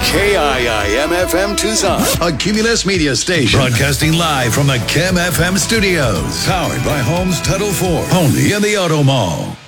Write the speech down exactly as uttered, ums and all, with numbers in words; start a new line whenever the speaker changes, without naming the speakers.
K I I M F M Tucson,
a Cumulus media station.
Broadcasting live from the Chem F M studios. Powered by Holmes Title four. Only in the Auto Mall.